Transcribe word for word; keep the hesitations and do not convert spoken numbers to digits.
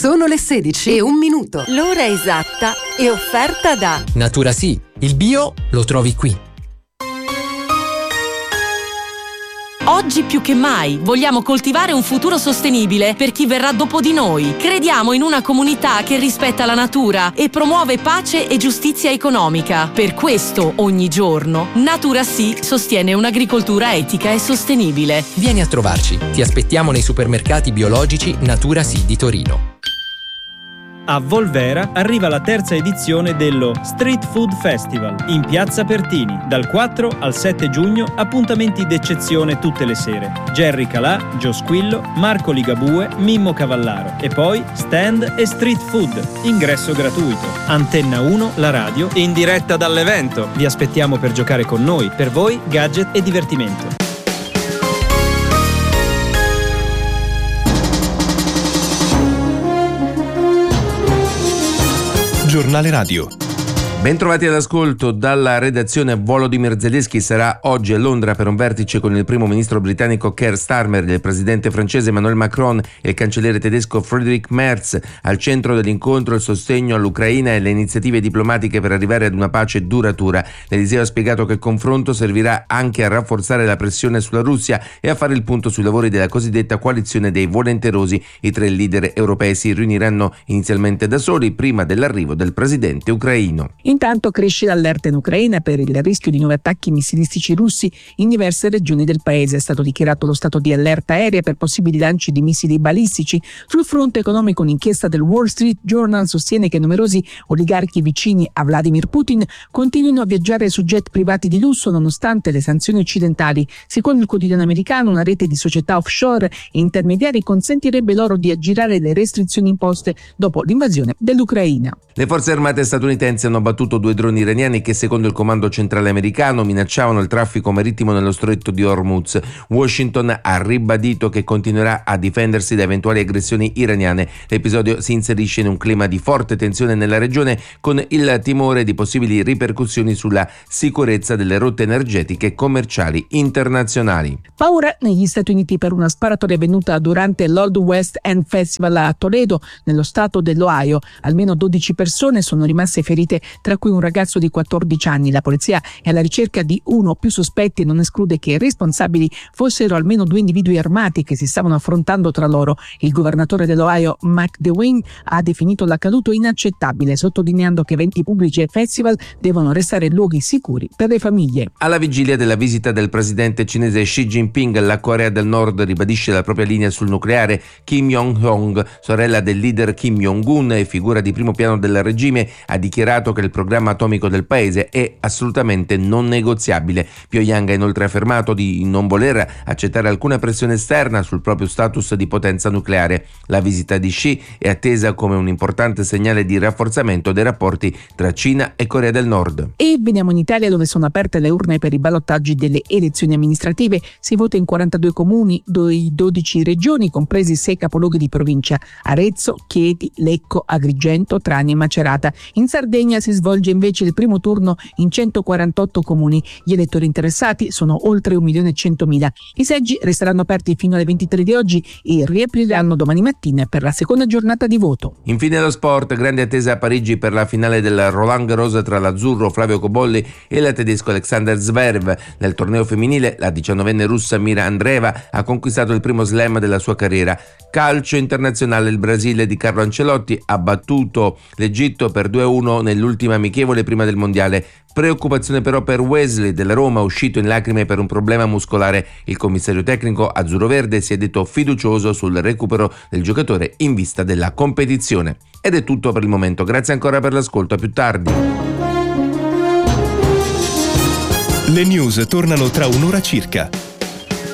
Sono le sedici e un minuto. L'ora esatta è offerta da Natura Sì, il bio lo trovi qui. Oggi più che mai vogliamo coltivare un futuro sostenibile per chi verrà dopo di noi. Crediamo in una comunità che rispetta la natura e promuove pace e giustizia economica. Per questo, ogni giorno, Natura Sì sostiene un'agricoltura etica e sostenibile. Vieni a trovarci. Ti aspettiamo nei supermercati biologici Natura Sì di Torino. A Volvera arriva la terza edizione dello Street Food Festival in Piazza Pertini. Dal quattro al sette giugno, appuntamenti d'eccezione tutte le sere. Jerry Calà, Gio Squillo, Marco Ligabue, Mimmo Cavallaro. E poi stand e street food. Ingresso gratuito. Antenna uno, la radio, in diretta dall'evento. Vi aspettiamo per giocare con noi. Per voi, gadget e divertimento. Giornale Radio. Bentrovati all'ascolto. Dalla redazione. Volodymyr Zelensky sarà oggi a Londra per un vertice con il primo ministro britannico Keir Starmer, il presidente francese Emmanuel Macron e il cancelliere tedesco Friedrich Merz. Al centro dell'incontro il sostegno all'Ucraina e le iniziative diplomatiche per arrivare ad una pace duratura. L'Eliseo ha spiegato che il confronto servirà anche a rafforzare la pressione sulla Russia e a fare il punto sui lavori della cosiddetta coalizione dei volenterosi. I tre leader europei si riuniranno inizialmente da soli prima dell'arrivo del presidente ucraino. Intanto cresce l'allerta in Ucraina per il rischio di nuovi attacchi missilistici russi in diverse regioni del paese. È stato dichiarato lo stato di allerta aerea per possibili lanci di missili balistici. Sul fronte economico, un'inchiesta del Wall Street Journal sostiene che numerosi oligarchi vicini a Vladimir Putin continuino a viaggiare su jet privati di lusso nonostante le sanzioni occidentali. Secondo il quotidiano americano, una rete di società offshore e intermediari consentirebbe loro di aggirare le restrizioni imposte dopo l'invasione dell'Ucraina. Le forze armate statunitensi hanno battuto due droni iraniani che, secondo il comando centrale americano, minacciavano il traffico marittimo nello stretto di Hormuz. Washington ha ribadito che continuerà a difendersi da eventuali aggressioni iraniane. L'episodio si inserisce in un clima di forte tensione nella regione, con il timore di possibili ripercussioni sulla sicurezza delle rotte energetiche e commerciali internazionali. Paura negli Stati Uniti per una sparatoria avvenuta durante l'Old West End Festival a Toledo, nello stato dell'Ohio. Almeno dodici persone sono rimaste ferite, tra cui un ragazzo di quattordici anni. La polizia è alla ricerca di uno o più sospetti e non esclude che i responsabili fossero almeno due individui armati che si stavano affrontando tra loro. Il governatore dell'Ohio, Mike DeWine, ha definito l'accaduto inaccettabile, sottolineando che eventi pubblici e festival devono restare luoghi sicuri per le famiglie. Alla vigilia della visita del presidente cinese Xi Jinping, la Corea del Nord ribadisce la propria linea sul nucleare. Kim Jong-un, sorella del leader Kim Jong-un e figura di primo piano del regime, ha dichiarato che il programma atomico del paese è assolutamente non negoziabile. Pyongyang ha inoltre affermato di non voler accettare alcuna pressione esterna sul proprio status di potenza nucleare. La visita di Xi è attesa come un importante segnale di rafforzamento dei rapporti tra Cina e Corea del Nord. E veniamo in Italia, dove sono aperte le urne per i ballottaggi delle elezioni amministrative. Si vota in quarantadue comuni, dodici regioni, compresi sei capoluoghi di provincia: Arezzo, Chieti, Lecco, Agrigento, Trani e Macerata. In Sardegna si svolge invece il primo turno in centoquarantotto comuni. Gli elettori interessati sono oltre un milione e centomila. I seggi resteranno aperti fino alle ventitré di oggi e riapriranno domani mattina per la seconda giornata di voto. Infine lo sport. Grande attesa a Parigi per la finale del Roland Garros tra l'azzurro Flavio Cobolli e il tedesco Alexander Zverev. Nel torneo femminile la diciannovenne russa Mira Andreeva ha conquistato il primo slam della sua carriera. Calcio internazionale. Il Brasile di Carlo Ancelotti ha battuto l'Egitto per due a uno nell'ultima amichevole prima del mondiale. Preoccupazione però per Wesley della Roma, uscito in lacrime per un problema muscolare. Il commissario tecnico azzurroverde si è detto fiducioso sul recupero del giocatore in vista della competizione. Ed è tutto per il momento. Grazie ancora per l'ascolto, a più tardi. Le news tornano tra un'ora circa.